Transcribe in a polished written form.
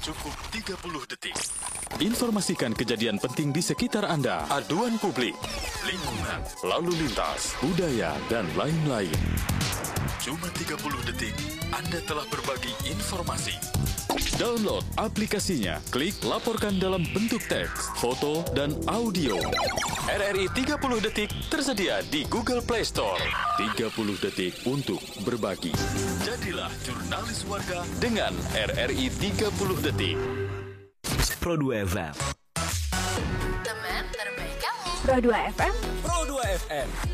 Cukup 30 detik. Informasikan kejadian penting di sekitar Anda. Aduan publik, lingkungan, lalu lintas, budaya, dan lain-lain. Cuma 30 detik, Anda telah berbagi informasi. Download aplikasinya. Klik laporkan dalam bentuk teks, foto, dan audio. RRI 30 detik tersedia di Google Play Store. 30 detik untuk berbagi. Jadilah jurnalis warga dengan RRI 30 detik. Pro 2 FM. Teman terbaik kamu. Pro 2 FM. Pro 2 FM.